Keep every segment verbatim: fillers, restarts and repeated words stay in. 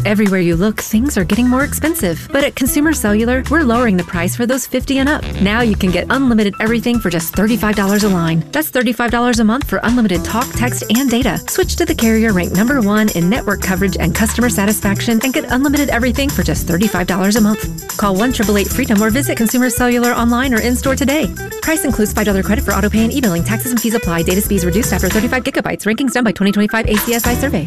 Everywhere you look, things are getting more expensive. But at Consumer Cellular, we're lowering the price for those fifty and up. Now you can get unlimited everything for just thirty-five dollars a line. That's thirty-five dollars a month for unlimited talk, text, and data. Switch to the carrier ranked number one in network coverage and customer satisfaction and get unlimited everything for just thirty-five dollars a month. Call one eight eight eight FREEDOM or visit Consumer Cellular online or in-store today. Price includes five dollars credit for autopay and e-billing. Taxes and fees apply. Data speeds reduced after thirty-five gigabytes. Rankings done by twenty twenty-five A C S I survey.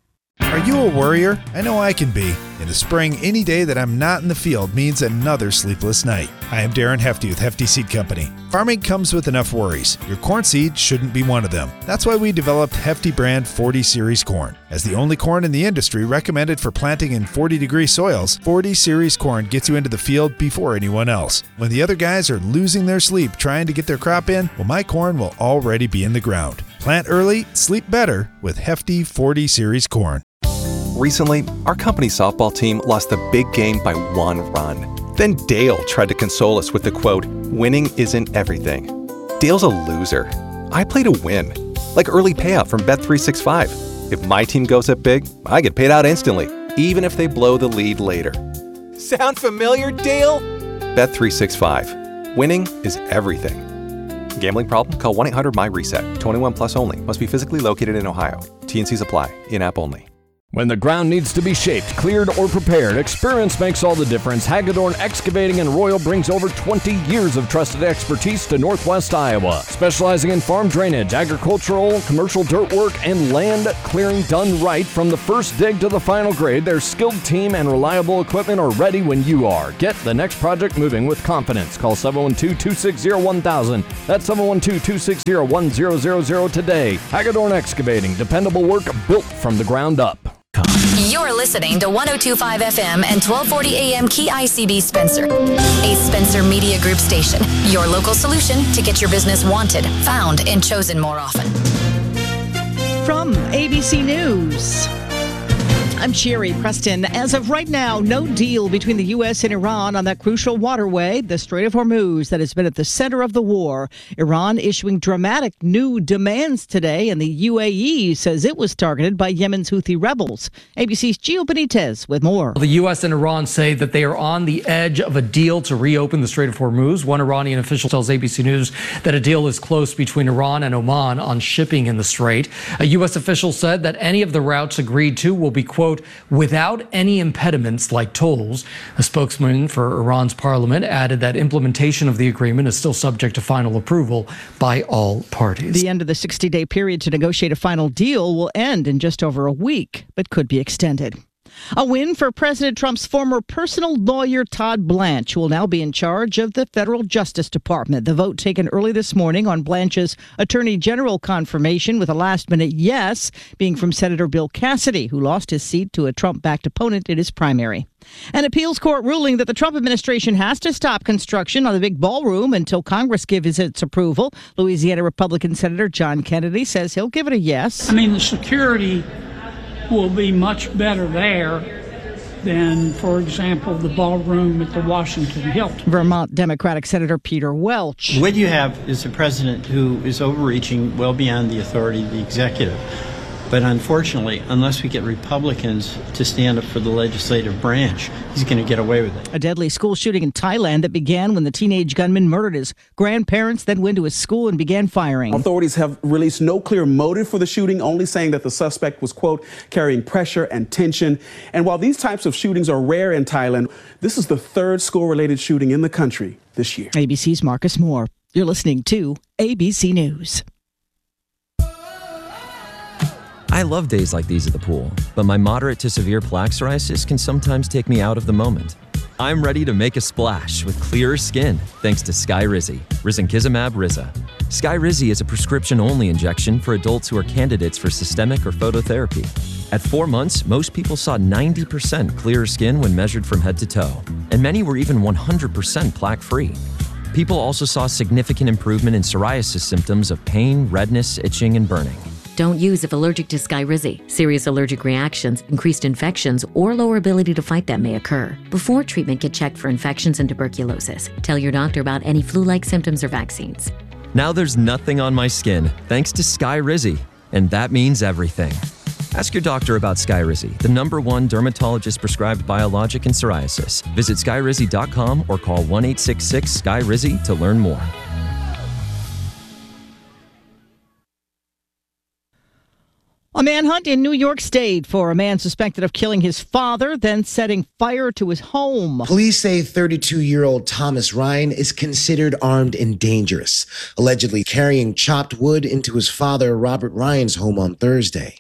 Are you a worrier? I know I can be. In the spring, any day that I'm not in the field means another sleepless night. I am Darren Hefty with Hefty Seed Company. Farming comes with enough worries. Your corn seed shouldn't be one of them. That's why we developed Hefty brand forty series corn. As the only corn in the industry recommended for planting in forty degree soils, forty series corn gets you into the field before anyone else. When the other guys are losing their sleep trying to get their crop in, well, my corn will already be in the ground. Plant early, sleep better with Hefty forty series corn. Recently, our company softball team lost the big game by one run. Then Dale tried to console us with the quote, "Winning isn't everything." Dale's a loser. I play to win. Like early payout from Bet three sixty-five. If my team goes up big, I get paid out instantly, even if they blow the lead later. Sound familiar, Dale? Bet three sixty-five. Winning is everything. Gambling problem? Call one eight hundred M Y RESET. twenty-one plus only. Must be physically located in Ohio. T and Cs apply. In-app only. When the ground needs to be shaped, cleared, or prepared, experience makes all the difference. Hagedorn Excavating and Royal brings over twenty years of trusted expertise to Northwest Iowa, specializing in farm drainage, agricultural, commercial dirt work, and land clearing done right. From the first dig to the final grade, their skilled team and reliable equipment are ready when you are. Get the next project moving with confidence. Call seven one two, two six zero, one thousand. That's seven one two, two six zero, one zero zero zero today. Hagedorn Excavating, dependable work built from the ground up. You're listening to one oh two point five F M and twelve forty A M Key I C B Spencer, a Spencer Media Group station. Your local solution to get your business wanted, found, and chosen more often. From A B C News, I'm Sherry Preston. As of right now, no deal between the U S and Iran on that crucial waterway, the Strait of Hormuz, that has been at the center of the war. Iran issuing dramatic new demands today, and the U A E says it was targeted by Yemen's Houthi rebels. A B C's Gio Benitez with more. The U S and Iran say that they are on the edge of a deal to reopen the Strait of Hormuz. One Iranian official tells A B C News that a deal is close between Iran and Oman on shipping in the strait. A U S official said that any of the routes agreed to will be, quote, without any impediments like tolls. A spokesman for Iran's parliament added that implementation of the agreement is still subject to final approval by all parties. The end of the sixty-day period to negotiate a final deal will end in just over a week, but could be extended. A win for President Trump's former personal lawyer, Todd Blanche, who will now be in charge of the federal Justice Department. The vote taken early this morning on Blanche's Attorney General confirmation, with a last-minute yes being from Senator Bill Cassidy, who lost his seat to a Trump-backed opponent in his primary. An appeals court ruling that the Trump administration has to stop construction on the big ballroom until Congress gives its approval. Louisiana Republican Senator John Kennedy says he'll give it a yes. I mean, the security will be much better there than, for example, the ballroom at the Washington Hilton. Vermont Democratic Senator Peter Welch. What you have is a president who is overreaching well beyond the authority of the executive. But unfortunately, unless we get Republicans to stand up for the legislative branch, he's going to get away with it. A deadly school shooting in Thailand that began when the teenage gunman murdered his grandparents, then went to his school and began firing. Authorities have released no clear motive for the shooting, only saying that the suspect was, quote, carrying pressure and tension. And while these types of shootings are rare in Thailand, this is the third school-related shooting in the country this year. A B C's Marcus Moore. You're listening to A B C News. I love days like these at the pool, but my moderate to severe plaque psoriasis can sometimes take me out of the moment. I'm ready to make a splash with clearer skin thanks to Skyrizi, risankizumab Riza. Skyrizi is a prescription-only injection for adults who are candidates for systemic or phototherapy. At four months, most people saw ninety percent clearer skin when measured from head to toe, and many were even one hundred percent plaque-free. People also saw significant improvement in psoriasis symptoms of pain, redness, itching, and burning. Don't use if allergic to Skyrizi. Serious allergic reactions, increased infections, or lower ability to fight them may occur. Before treatment, get checked for infections and tuberculosis. Tell your doctor about any flu-like symptoms or vaccines. Now there's nothing on my skin, thanks to Skyrizi, and that means everything. Ask your doctor about Skyrizi, the number one dermatologist-prescribed biologic in psoriasis. Visit skyrizi dot com or call one eight six six S K Y R I Z I to learn more. A manhunt in New York State for a man suspected of killing his father, then setting fire to his home. Police say thirty-two-year-old Thomas Ryan is considered armed and dangerous, allegedly carrying chopped wood into his father Robert Ryan's home on Thursday.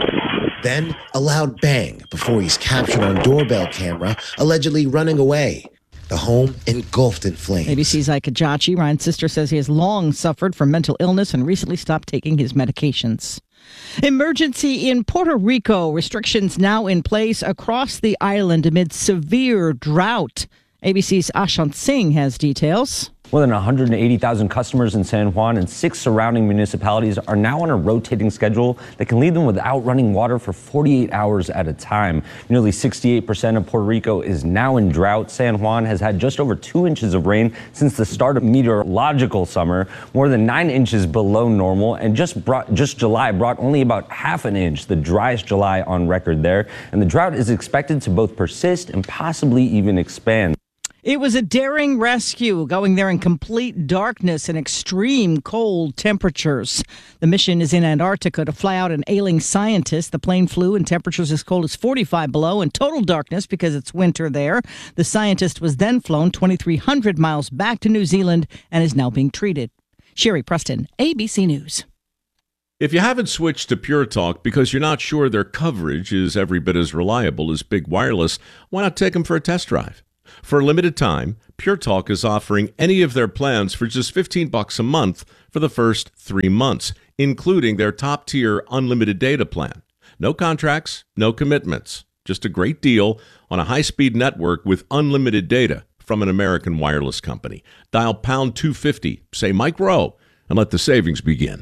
Then, a loud bang before he's captured on doorbell camera, allegedly running away. The home engulfed in flames. A B C's Ike Ajachi, Ryan's sister, says he has long suffered from mental illness and recently stopped taking his medications. Emergency in Puerto Rico. Restrictions now in place across the island amid severe drought. A B C's Ashant Singh has details. More than one hundred eighty thousand customers in San Juan and six surrounding municipalities are now on a rotating schedule that can leave them without running water for forty-eight hours at a time. Nearly sixty-eight percent of Puerto Rico is now in drought. San Juan has had just over two inches of rain since the start of meteorological summer, more than nine inches below normal, and just brought, just July brought only about half an inch, the driest July on record there. And the drought is expected to both persist and possibly even expand. It was a daring rescue, going there in complete darkness and extreme cold temperatures. The mission is in Antarctica to fly out an ailing scientist. The plane flew in temperatures as cold as forty-five below and total darkness because it's winter there. The scientist was then flown twenty-three hundred miles back to New Zealand and is now being treated. Sherry Preston, A B C News. If you haven't switched to Pure Talk because you're not sure their coverage is every bit as reliable as Big Wireless, why not take them for a test drive? For a limited time, Pure Talk is offering any of their plans for just fifteen bucks a month for the first three months, including their top-tier unlimited data plan. No contracts, no commitments, just a great deal on a high-speed network with unlimited data from an American wireless company. Dial pound two fifty, say Mike Rowe, and let the savings begin.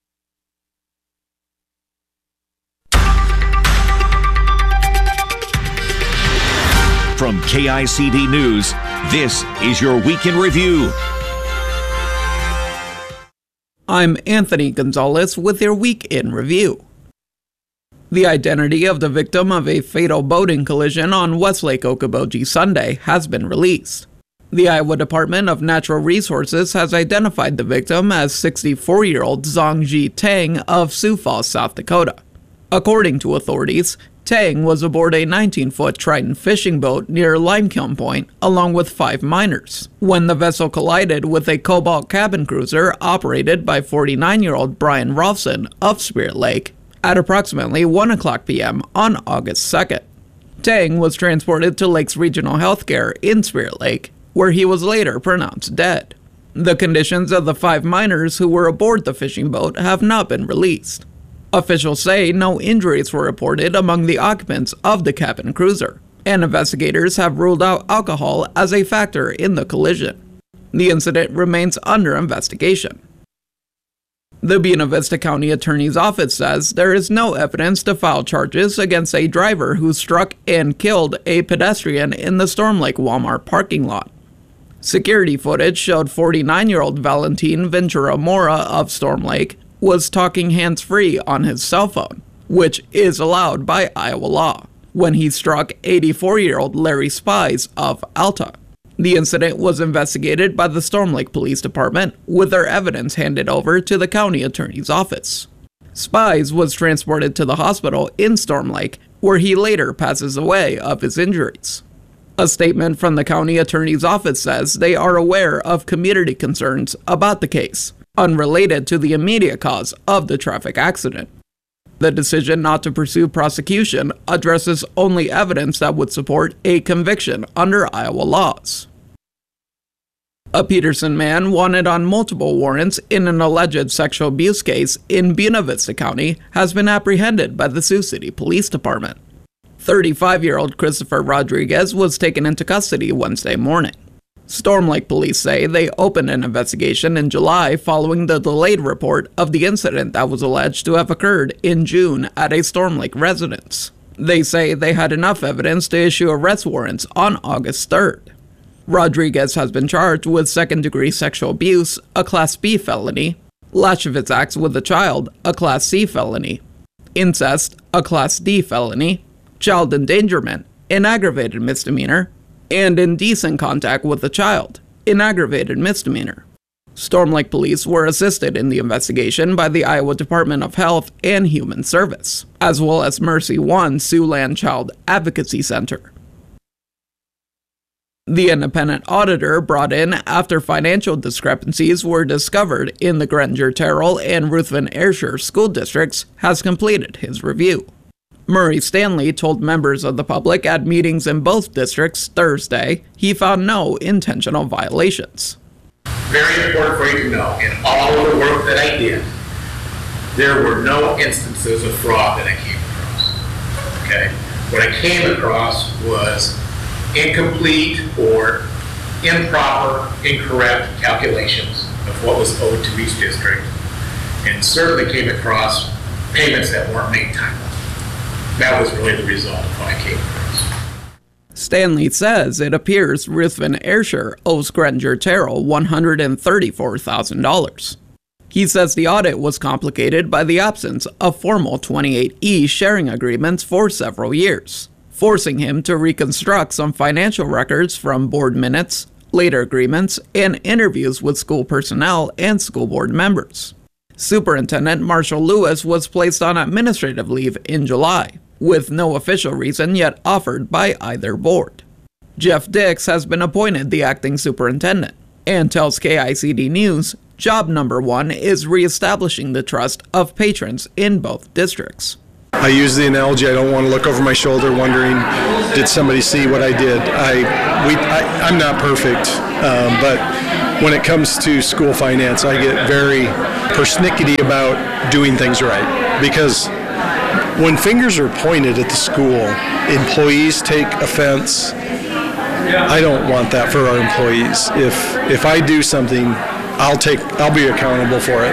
From K I C D News, this is your Week in Review. I'm Anthony Gonzalez with your Week in Review. The identity of the victim of a fatal boating collision on Westlake Okoboji Sunday has been released. The Iowa Department of Natural Resources has identified the victim as sixty-four-year-old Zongji Tang of Sioux Falls, South Dakota. According to authorities, Tang was aboard a nineteen-foot Triton fishing boat near Limekiln Point, along with five miners, when the vessel collided with a Cobalt cabin cruiser operated by forty-nine-year-old Brian Rolfson of Spirit Lake at approximately one o'clock p.m. on August second. Tang was transported to Lakes Regional Healthcare in Spirit Lake, where he was later pronounced dead. The conditions of the five miners who were aboard the fishing boat have not been released. Officials say no injuries were reported among the occupants of the cabin cruiser, and investigators have ruled out alcohol as a factor in the collision. The incident remains under investigation. The Buena Vista County Attorney's Office says there is no evidence to file charges against a driver who struck and killed a pedestrian in the Storm Lake Walmart parking lot. Security footage showed forty-nine-year-old Valentin Ventura Mora of Storm Lake was talking hands-free on his cell phone, which is allowed by Iowa law, when he struck eighty-four-year-old Larry Spies of Alta. The incident was investigated by the Storm Lake Police Department, with their evidence handed over to the county attorney's office. Spies was transported to the hospital in Storm Lake, where he later passes away of his injuries. A statement from the county attorney's office says they are aware of community concerns about the case, unrelated to the immediate cause of the traffic accident. The decision not to pursue prosecution addresses only evidence that would support a conviction under Iowa laws. A Peterson man wanted on multiple warrants in an alleged sexual abuse case in Buena Vista County has been apprehended by the Sioux City Police Department. thirty-five-year-old Christopher Rodriguez was taken into custody Wednesday morning. Storm Lake police say they opened an investigation in July following the delayed report of the incident that was alleged to have occurred in June at a Storm Lake residence. They say they had enough evidence to issue arrest warrants on August third. Rodriguez has been charged with second-degree sexual abuse, a Class B felony, lasciviousness acts with a child, a Class C felony, incest, a Class D felony, child endangerment, an aggravated misdemeanor, and indecent contact with a child, an aggravated misdemeanor. Storm Lake police were assisted in the investigation by the Iowa Department of Health and Human Service, as well as Mercy One Siouxland Child Advocacy Center. The independent auditor brought in after financial discrepancies were discovered in the Granger Terrell and Ruthven Ayrshire school districts has completed his review. Murray Stanley told members of the public at meetings in both districts Thursday he found no intentional violations. Very important for you to know, in all of the work that I did, there were no instances of fraud that I came across. Okay? What I came across was incomplete or improper, incorrect calculations of what was owed to each district, and certainly came across payments that weren't made timely. That was really the result of what I came across. Stanley says it appears Ruthven Ayrshire owes Granger Terrell one hundred thirty-four thousand dollars. He says the audit was complicated by the absence of formal twenty-eight E sharing agreements for several years, forcing him to reconstruct some financial records from board minutes, later agreements, and interviews with school personnel and school board members. Superintendent Marshall Lewis was placed on administrative leave in July, with no official reason yet offered by either board. Jeff Dix has been appointed the acting superintendent and tells K I C D News job number one is reestablishing the trust of patrons in both districts. I use the analogy, I don't want to look over my shoulder wondering, did somebody see what I did? I, we, I, I'm not perfect, um, but when it comes to school finance, I get very persnickety about doing things right. Because when fingers are pointed at the school, employees take offense. I don't want that for our employees. If if I do something, I'll take I'll be accountable for it.